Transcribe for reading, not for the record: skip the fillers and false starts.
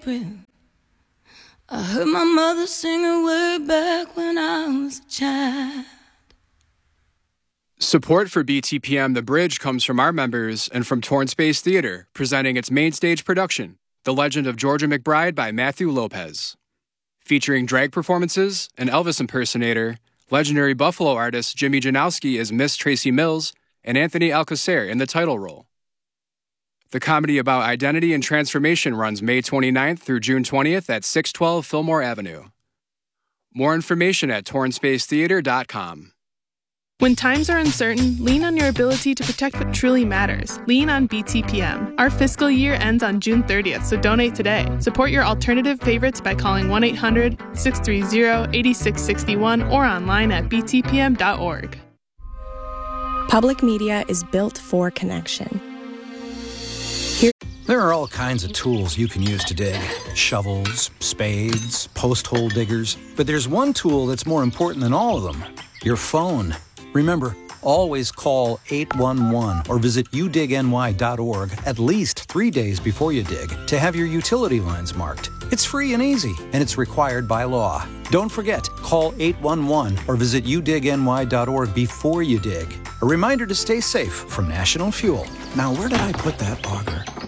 April. I heard my mother sing her way back when I was a child. Support for BTPM The Bridge comes from our members and from Torn Space Theater, presenting its main stage production, The Legend of Georgia McBride by Matthew Lopez. Featuring drag performances, an Elvis impersonator, legendary Buffalo artist Jimmy Janowski as Miss Tracy Mills, and Anthony Alcacer in the title role. The comedy about identity and transformation runs May 29th through June 20th at 612 Fillmore Avenue. More information at tornspacetheater.com. When times are uncertain, lean on your ability to protect what truly matters. Lean on BTPM. Our fiscal year ends on June 30th, so donate today. Support your alternative favorites by calling 1-800-630-8661 or online at btpm.org. Public media is built for connection. There are all kinds of tools you can use to dig. Shovels, spades, post hole diggers. But there's one tool that's more important than all of them. Your phone. Remember, always call 811 or visit udigny.org at least 3 days before you dig to have your utility lines marked. It's free and easy, and it's required by law. Don't forget, call 811 or visit udigny.org before you dig. A reminder to stay safe from National Fuel. Now, where did I put that auger?